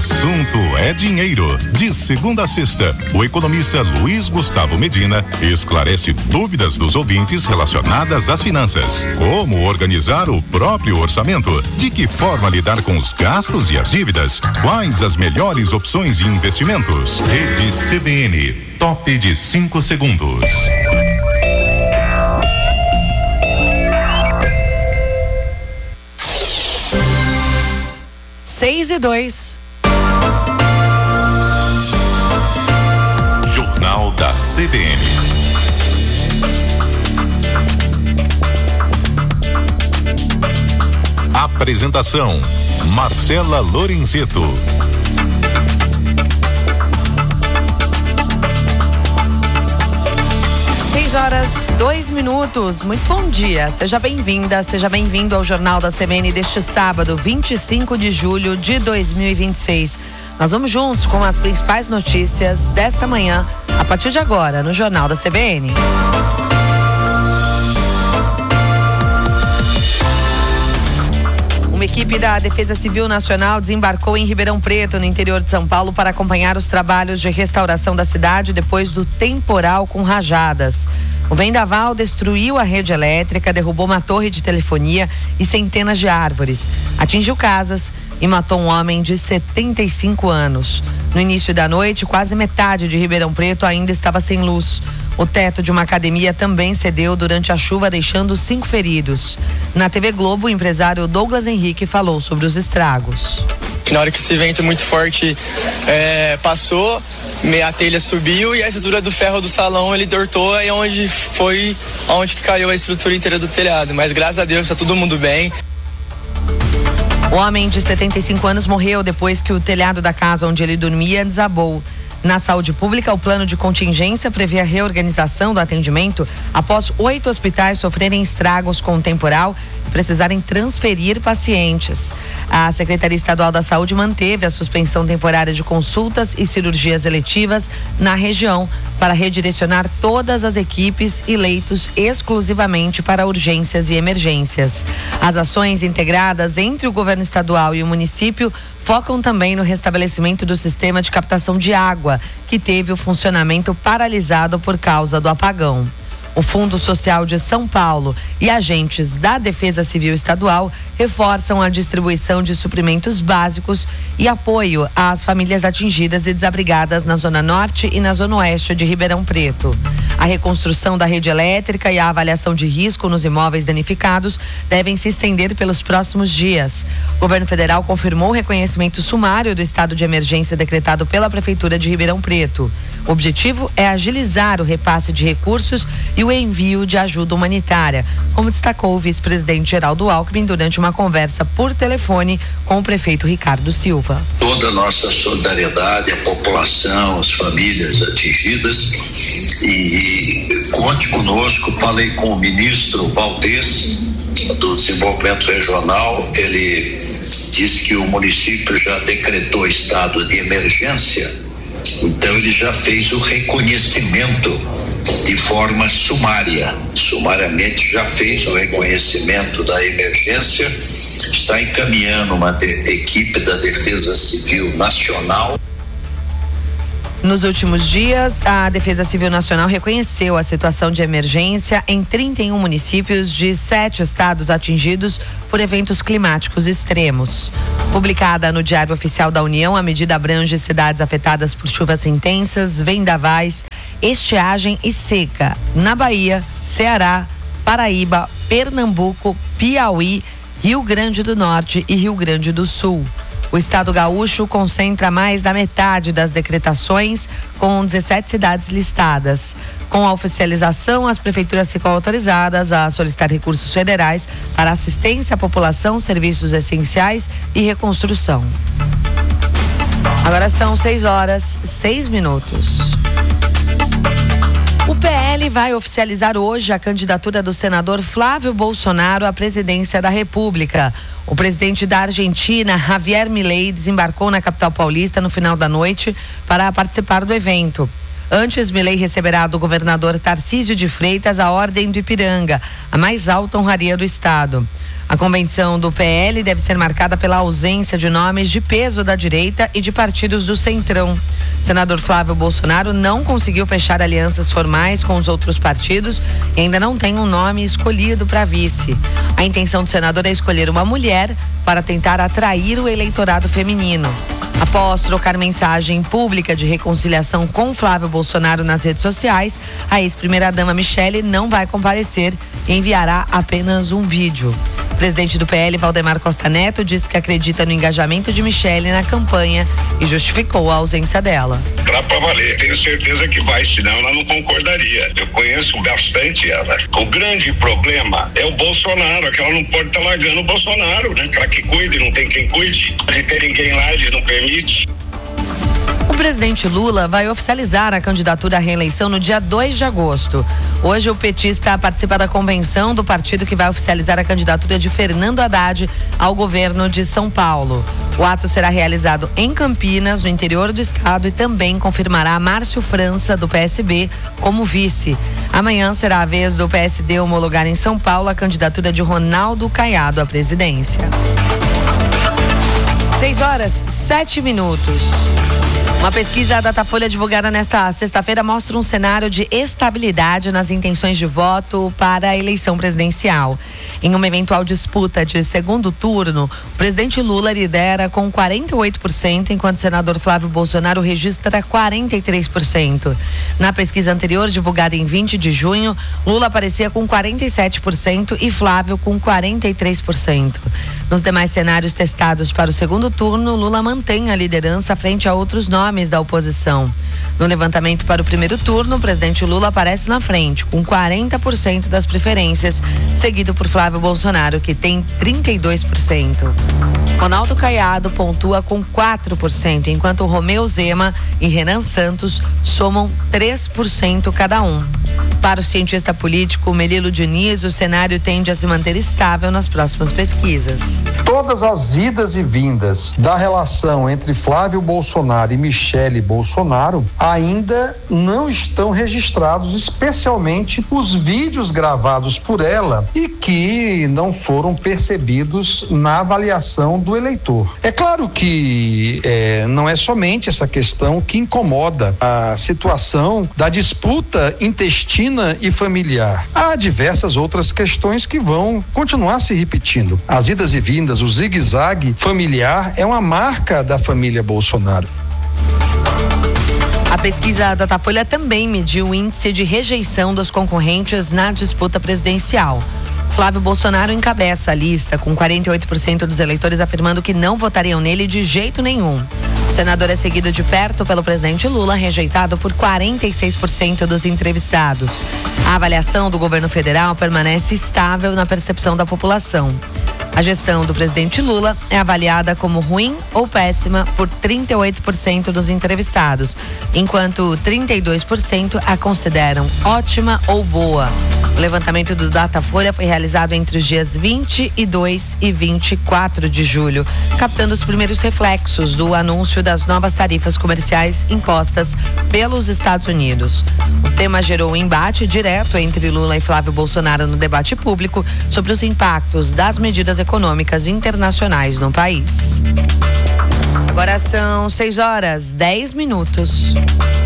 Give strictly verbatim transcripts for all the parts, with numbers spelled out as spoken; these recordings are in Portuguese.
assunto é dinheiro. De segunda a sexta, o economista Luiz Gustavo Medina esclarece dúvidas dos ouvintes relacionadas às finanças. Como organizar o próprio orçamento? De que forma lidar com os gastos e as dívidas? Quais as melhores opções de investimentos? Rede C B N, top de cinco segundos. Seis e dois. Jornal da C B N. Apresentação: Marcela Lorenzeto. seis horas, dois minutos. Muito bom dia. Seja bem-vinda, seja bem-vindo ao Jornal da C B N deste sábado, vinte e cinco de julho de dois mil e vinte e seis. Nós vamos juntos com as principais notícias desta manhã, a partir de agora, no Jornal da C B N. Uma equipe da Defesa Civil Nacional desembarcou em Ribeirão Preto, no interior de São Paulo, para acompanhar os trabalhos de restauração da cidade depois do temporal com rajadas. O vendaval destruiu a rede elétrica, derrubou uma torre de telefonia e centenas de árvores. Atingiu casas e matou um homem de setenta e cinco anos. No início da noite, quase metade de Ribeirão Preto ainda estava sem luz. O teto de uma academia também cedeu durante a chuva, deixando cinco feridos. Na T V Globo, o empresário Douglas Henrique falou sobre os estragos. Na hora que esse vento muito forte é, passou, a telha subiu e a estrutura do ferro do salão ele tortou, e onde foi onde que caiu a estrutura inteira do telhado. Mas graças a Deus está todo mundo bem. O homem de setenta e cinco anos morreu depois que o telhado da casa onde ele dormia desabou. Na saúde pública, o plano de contingência prevê a reorganização do atendimento após oito hospitais sofrerem estragos com o temporal e precisarem transferir pacientes. A Secretaria Estadual da Saúde manteve a suspensão temporária de consultas e cirurgias eletivas na região para redirecionar todas as equipes e leitos exclusivamente para urgências e emergências. As ações integradas entre o governo estadual e o município focam também no restabelecimento do sistema de captação de água, que teve o funcionamento paralisado por causa do apagão. O Fundo Social de São Paulo e agentes da Defesa Civil Estadual reforçam a distribuição de suprimentos básicos e apoio às famílias atingidas e desabrigadas na Zona Norte e na Zona Oeste de Ribeirão Preto. A reconstrução da rede elétrica e a avaliação de risco nos imóveis danificados devem se estender pelos próximos dias. O governo federal confirmou o reconhecimento sumário do estado de emergência decretado pela Prefeitura de Ribeirão Preto. O objetivo é agilizar o repasse de recursos e o envio de ajuda humanitária, como destacou o vice-presidente Geraldo Alckmin durante uma conversa por telefone com o prefeito Ricardo Silva. Toda a nossa solidariedade à população, às famílias atingidas, e conte conosco. Falei com o ministro Valdez do Desenvolvimento Regional, ele disse que o município já decretou estado de emergência. Então ele já fez o reconhecimento de forma sumária, sumariamente já fez o reconhecimento da emergência, está encaminhando uma de, equipe da Defesa Civil Nacional. Nos últimos dias, a Defesa Civil Nacional reconheceu a situação de emergência em trinta e um municípios de sete estados atingidos por eventos climáticos extremos. Publicada no Diário Oficial da União, a medida abrange cidades afetadas por chuvas intensas, vendavais, estiagem e seca na Bahia, Ceará, Paraíba, Pernambuco, Piauí, Rio Grande do Norte e Rio Grande do Sul. O estado gaúcho concentra mais da metade das decretações, com dezessete cidades listadas. Com a oficialização, as prefeituras ficam autorizadas a solicitar recursos federais para assistência à população, serviços essenciais e reconstrução. Agora são seis horas, seis minutos. O P L vai oficializar hoje a candidatura do senador Flávio Bolsonaro à presidência da República. O presidente da Argentina, Javier Milei, desembarcou na capital paulista no final da noite para participar do evento. Antes, Milei receberá do governador Tarcísio de Freitas a Ordem do Ipiranga, a mais alta honraria do estado. A convenção do P L deve ser marcada pela ausência de nomes de peso da direita e de partidos do centrão. Senador Flávio Bolsonaro não conseguiu fechar alianças formais com os outros partidos e ainda não tem um nome escolhido para vice. A intenção do senador é escolher uma mulher para tentar atrair o eleitorado feminino. Após trocar mensagem pública de reconciliação com Flávio Bolsonaro nas redes sociais, a ex-primeira-dama Michele não vai comparecer e enviará apenas um vídeo. O presidente do P L, Valdemar Costa Neto, disse que acredita no engajamento de Michele na campanha e justificou a ausência dela. Pra, pra valer, tenho certeza que vai, senão ela não concordaria. Eu conheço bastante ela. O grande problema é o Bolsonaro, que ela não pode estar tá largando o Bolsonaro, né? Aquela que cuide, não tem quem cuide. Não tem ninguém lá, eles não permite. O presidente Lula vai oficializar a candidatura à reeleição no dia dois de agosto. Hoje, o petista participa da convenção do partido que vai oficializar a candidatura de Fernando Haddad ao governo de São Paulo. O ato será realizado em Campinas, no interior do estado, e também confirmará Márcio França, do P S B, como vice. Amanhã será a vez do P S D homologar em São Paulo a candidatura de Ronaldo Caiado à presidência. seis horas, sete minutos. Uma pesquisa Datafolha divulgada nesta sexta-feira mostra um cenário de estabilidade nas intenções de voto para a eleição presidencial. Em uma eventual disputa de segundo turno, o presidente Lula lidera com quarenta e oito por cento, enquanto o senador Flávio Bolsonaro registra quarenta e três por cento. Na pesquisa anterior, divulgada em vinte de junho, Lula aparecia com quarenta e sete por cento e Flávio com quarenta e três por cento. Nos demais cenários testados para o segundo turno, Lula mantém a liderança frente a outros nomes da oposição. No levantamento para o primeiro turno, o presidente Lula aparece na frente, com quarenta por cento das preferências, seguido por Flávio Bolsonaro, que tem trinta e dois por cento. Ronaldo Caiado pontua com quatro por cento, enquanto Romeu Zema e Renan Santos somam três por cento cada um. Para o cientista político Melilo Diniz, o cenário tende a se manter estável nas próximas pesquisas. Todas as idas e vindas da relação entre Flávio Bolsonaro e Michele Bolsonaro ainda não estão registrados, especialmente os vídeos gravados por ela e que não foram percebidos na avaliação do eleitor. É claro que é, não é somente essa questão que incomoda a situação da disputa intestina e familiar. Há diversas outras questões que vão continuar se repetindo. As idas e vindas, o zigue-zague familiar é uma marca da família Bolsonaro. A pesquisa Datafolha também mediu o índice de rejeição dos concorrentes na disputa presidencial. Flávio Bolsonaro encabeça a lista, com quarenta e oito por cento dos eleitores afirmando que não votariam nele de jeito nenhum. O senador é seguido de perto pelo presidente Lula, rejeitado por quarenta e seis por cento dos entrevistados. A avaliação do governo federal permanece estável na percepção da população. A gestão do presidente Lula é avaliada como ruim ou péssima por trinta e oito por cento dos entrevistados, enquanto trinta e dois por cento a consideram ótima ou boa. O levantamento do Datafolha foi realizado entre os dias vinte e dois e vinte e quatro de julho, captando os primeiros reflexos do anúncio das novas tarifas comerciais impostas pelos Estados Unidos. O tema gerou um embate direto entre Lula e Flávio Bolsonaro no debate público sobre os impactos das medidas econômicas internacionais no país. Agora são seis horas, dez minutos.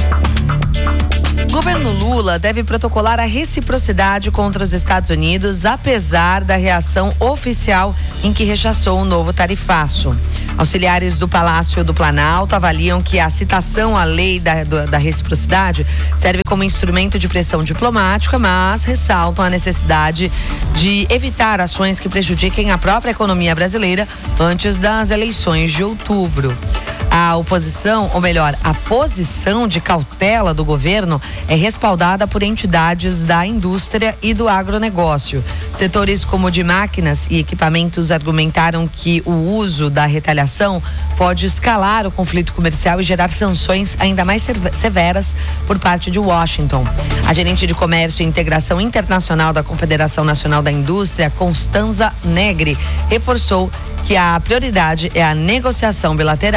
O governo Lula deve protocolar a reciprocidade contra os Estados Unidos, apesar da reação oficial em que rechaçou o novo tarifaço. Auxiliares do Palácio do Planalto avaliam que a citação à lei da, da reciprocidade serve como instrumento de pressão diplomática, mas ressaltam a necessidade de evitar ações que prejudiquem a própria economia brasileira antes das eleições de outubro. A oposição, ou melhor, a posição de cautela do governo é respaldada por entidades da indústria e do agronegócio. Setores como de máquinas e equipamentos argumentaram que o uso da retaliação pode escalar o conflito comercial e gerar sanções ainda mais severas por parte de Washington. A gerente de Comércio e Integração Internacional da Confederação Nacional da Indústria, Constanza Negri, reforçou que a prioridade é a negociação bilateral.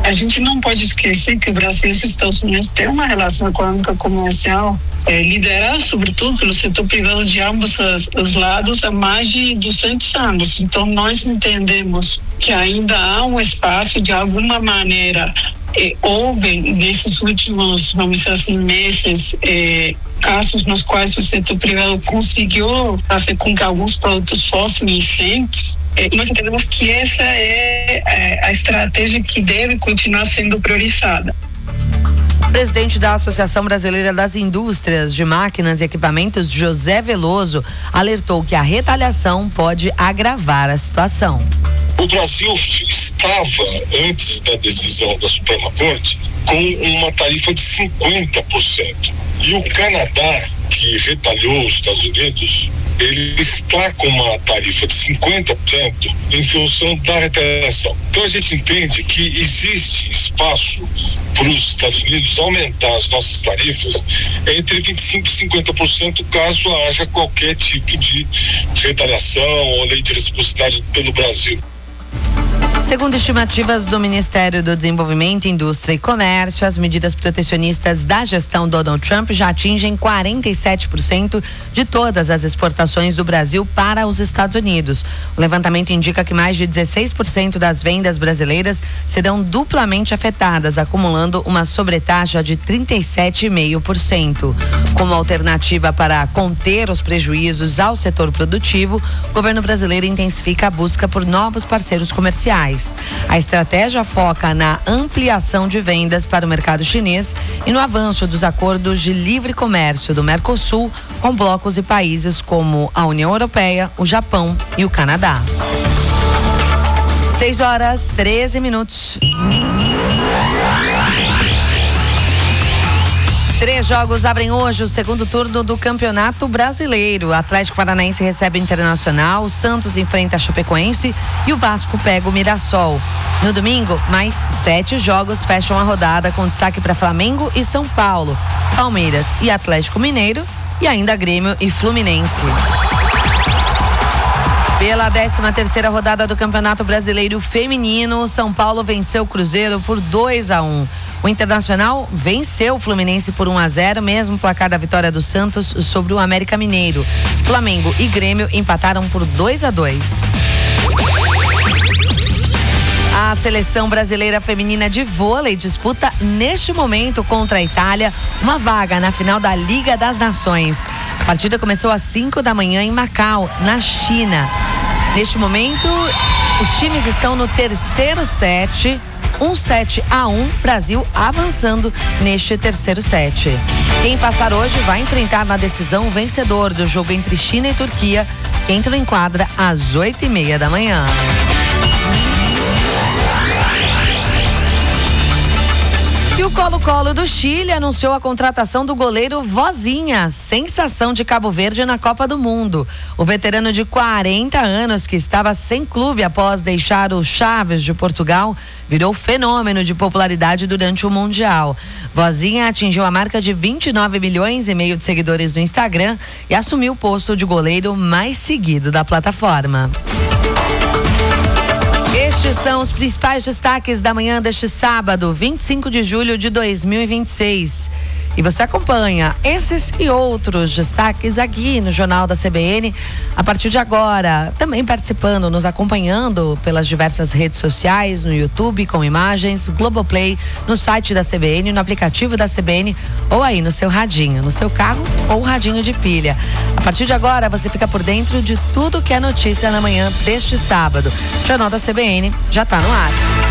A gente não pode esquecer que o Brasil e os Estados Unidos têm uma relação econômica comercial é, liderada, sobretudo, pelo setor privado de ambos os, os lados há mais de duzentos anos. Então, nós entendemos que ainda há um espaço, de alguma maneira, é, houve nesses últimos, vamos dizer assim, meses, é, casos nos quais o setor privado conseguiu fazer com que alguns produtos fossem isentos. É, nós entendemos que essa é, é a estratégia que deve continuar sendo priorizada. O presidente da Associação Brasileira das Indústrias de Máquinas e Equipamentos, José Veloso, alertou que a retaliação pode agravar a situação. O Brasil estava, antes da decisão da Suprema Corte, com uma tarifa de cinquenta por cento. E o Canadá, que retaliou os Estados Unidos, ele está com uma tarifa de cinquenta por cento em função da retaliação. Então a gente entende que existe espaço para os Estados Unidos aumentar as nossas tarifas entre vinte e cinco por cento e cinquenta por cento caso haja qualquer tipo de retaliação ou lei de reciprocidade pelo Brasil. Segundo estimativas do Ministério do Desenvolvimento, Indústria e Comércio, as medidas protecionistas da gestão Donald Trump já atingem quarenta e sete por cento de todas as exportações do Brasil para os Estados Unidos. O levantamento indica que mais de dezesseis por cento das vendas brasileiras serão duplamente afetadas, acumulando uma sobretaxa de trinta e sete vírgula cinco por cento. Como alternativa para conter os prejuízos ao setor produtivo, o governo brasileiro intensifica a busca por novos parceiros comerciais. A estratégia foca na ampliação de vendas para o mercado chinês e no avanço dos acordos de livre comércio do Mercosul com blocos e países como a União Europeia, o Japão e o Canadá. seis horas, treze minutos. Três jogos abrem hoje o segundo turno do Campeonato Brasileiro. O Atlético Paranaense recebe o Internacional, o Santos enfrenta a Chapecoense e o Vasco pega o Mirassol. No domingo, mais sete jogos fecham a rodada, com destaque para Flamengo e São Paulo, Palmeiras e Atlético Mineiro e ainda Grêmio e Fluminense. Pela décima terceira rodada do Campeonato Brasileiro Feminino, São Paulo venceu o Cruzeiro por dois a um. O Internacional venceu o Fluminense por um a zero, mesmo placar da vitória do Santos sobre o América Mineiro. Flamengo e Grêmio empataram por dois a dois. A seleção brasileira feminina de vôlei disputa neste momento contra a Itália uma vaga na final da Liga das Nações. A partida começou às cinco da manhã em Macau, na China. Neste momento, os times estão no terceiro set. Um set a um, Brasil avançando neste terceiro set. Quem passar hoje vai enfrentar na decisão o vencedor do jogo entre China e Turquia, que entra em quadra às oito e meia da manhã. E o Colo-Colo do Chile anunciou a contratação do goleiro Vozinha, sensação de Cabo Verde na Copa do Mundo. O veterano de quarenta anos, que estava sem clube após deixar o Chaves de Portugal, virou fenômeno de popularidade durante o Mundial. Vozinha atingiu a marca de vinte e nove milhões e meio de seguidores no Instagram e assumiu o posto de goleiro mais seguido da plataforma. Estes são os principais destaques da manhã deste sábado, vinte e cinco de julho de dois mil e vinte e seis. E você acompanha esses e outros destaques aqui no Jornal da C B N a partir de agora. Também participando, nos acompanhando pelas diversas redes sociais, no YouTube com imagens, Globoplay, no site da C B N, no aplicativo da C B N ou aí no seu radinho, no seu carro ou radinho de pilha. A partir de agora você fica por dentro de tudo que é notícia na manhã deste sábado. O Jornal da C B N já está no ar.